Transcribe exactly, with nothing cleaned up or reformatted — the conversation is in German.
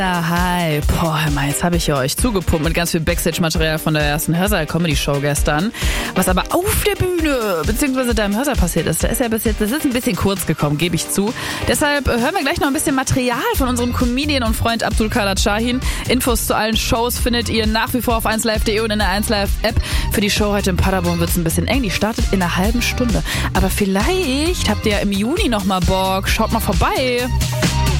Ja, hi. Boah, hör mal, jetzt habe ich ja euch zugepumpt mit ganz viel Backstage-Material von der ersten Hörsaal-Comedy-Show gestern. Was aber auf der Bühne, beziehungsweise da im Hörsaal passiert ist, da ist ja bis jetzt, das ist ein bisschen kurz gekommen, gebe ich zu. Deshalb hören wir gleich noch ein bisschen Material von unserem Comedian und Freund Abdul Kader Shahin. Infos zu allen Shows findet ihr nach wie vor auf eins live punkt de und in der eins Live App. Für die Show heute in Paderborn wird es ein bisschen eng, die startet in einer halben Stunde. Aber vielleicht habt ihr ja im Juni noch mal Bock, schaut mal vorbei.